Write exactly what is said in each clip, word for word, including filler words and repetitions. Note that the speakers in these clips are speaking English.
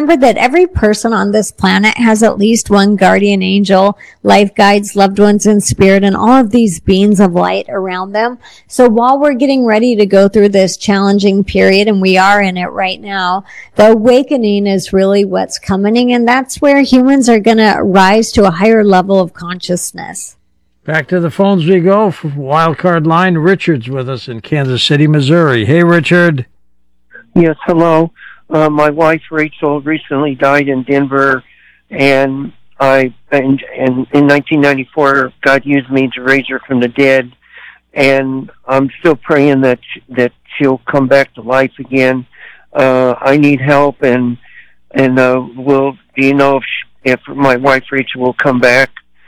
remember that every person on this planet has at least one guardian angel, life guides, loved ones in spirit, and all of these beings of light around them. So while we're getting ready to go through this challenging period, and we are in it right now, the awakening is really what's coming, and that's where humans are going to rise to a higher level of consciousness. Back to the phones we go. For Wildcard Line, Richard's with us in Kansas City, Missouri. Hey, Richard. Yes, hello. Uh, my wife, Rachel, recently died in Denver, and I and, and in nineteen ninety-four, God used me to raise her from the dead, and I'm still praying that that she'll come back to life again. Uh, I need help, and and uh, will do you know if she, if my wife Rachel will come back?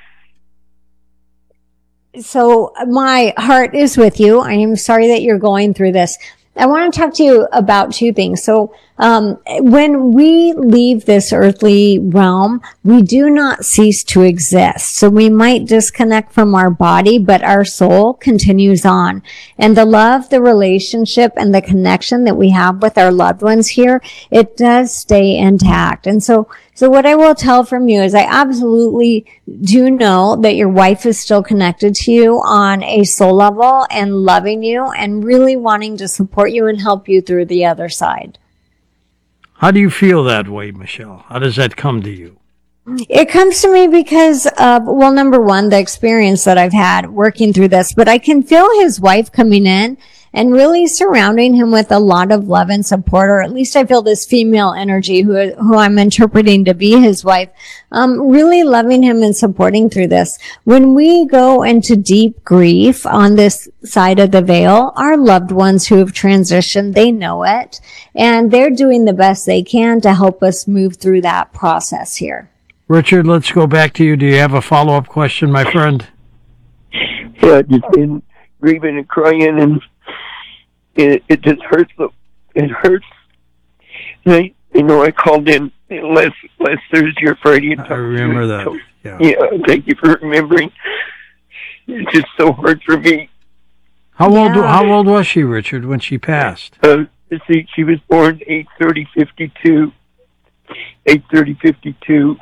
So my heart is with you. I am sorry that you're going through this. I want to talk to you about two things. So um, when we leave this earthly realm, we do not cease to exist. So we might disconnect from our body, but our soul continues on. And the love, the relationship, and the connection that we have with our loved ones here, it does stay intact. And so So what I will tell from you is I absolutely do know that your wife is still connected to you on a soul level and loving you and really wanting to support you and help you through the other side. How do you feel that way, Michelle? How does that come to you? It comes to me because of, well, number one, the experience that I've had working through this, but I can feel his wife coming in and really surrounding him with a lot of love and support, or at least I feel this female energy who who I'm interpreting to be his wife, um, really loving him and supporting through this. When we go into deep grief on this side of the veil, our loved ones who have transitioned, they know it, and they're doing the best they can to help us move through that process here. Richard, let's go back to you. Do you have a follow-up question, my friend? Yeah, just been grieving and crying, and It, it just hurts. It hurts. And I, you know, I called in last last Thursday or Friday. And I remember that. Told, yeah. yeah. Thank you for remembering. It's just so hard for me. How yeah. old? How old was she, Richard, when she passed? Uh, see, she was born eight thirty fifty two. Eight thirty fifty two.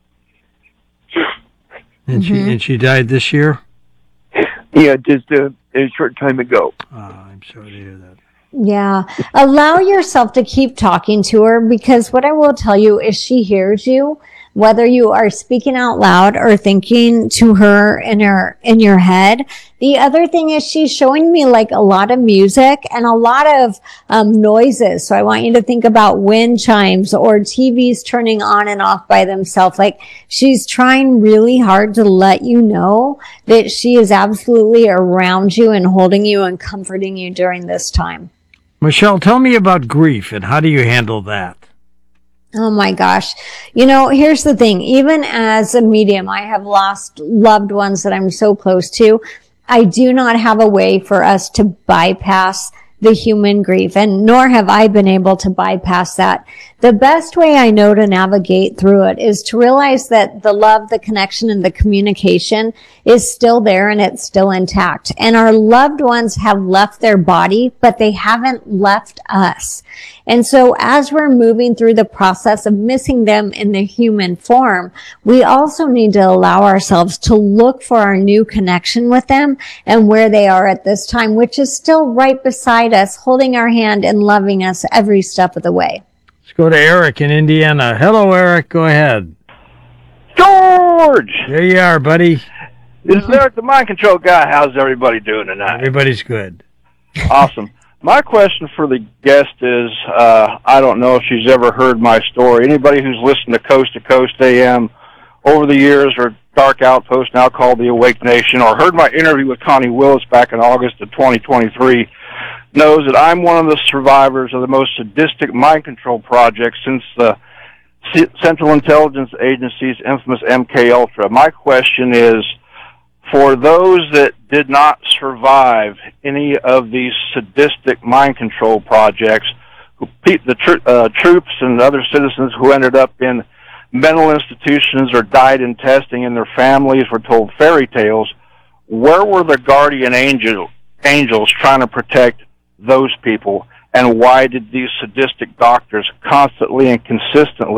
And mm-hmm. she and she died this year. Yeah, just a, a short time ago. Oh, I'm sorry to hear that. Yeah. Allow yourself to keep talking to her, because what I will tell you is she hears you, whether you are speaking out loud or thinking to her in her, in your head. The other thing is she's showing me like a lot of music and a lot of um, noises. So I want you to think about wind chimes or T Vs turning on and off by themselves. Like she's trying really hard to let you know that she is absolutely around you and holding you and comforting you during this time. Michelle, tell me about grief and how do you handle that? Oh my gosh. You know, here's the thing. Even as a medium, I have lost loved ones that I'm so close to. I do not have a way for us to bypass the human grief, and nor have I been able to bypass that. The best way I know to navigate through it is to realize that the love, the connection, and the communication is still there and it's still intact. And our loved ones have left their body, but they haven't left us. And so as we're moving through the process of missing them in the human form, we also need to allow ourselves to look for our new connection with them and where they are at this time, which is still right beside us, holding our hand and loving us every step of the way. Let's go to Eric in Indiana. Hello, Eric. Go ahead. George! There you are, buddy. This is Eric, the mind control guy. How's everybody doing tonight? Everybody's good. Awesome. My question for the guest is, uh, I don't know if she's ever heard my story. Anybody who's listened to Coast to Coast A M over the years, or Dark Outpost, now called The Awake Nation, or heard my interview with Connie Willis back in August of twenty twenty-three, knows that I'm one of the survivors of the most sadistic mind control project since the C- Central Intelligence Agency's infamous M K Ultra. My question is, for those that did not survive any of these sadistic mind control projects, who, the tr- uh, troops and other citizens who ended up in mental institutions or died in testing and their families were told fairy tales, where were the guardian angel, angels trying to protect those people, and why did these sadistic doctors constantly and consistently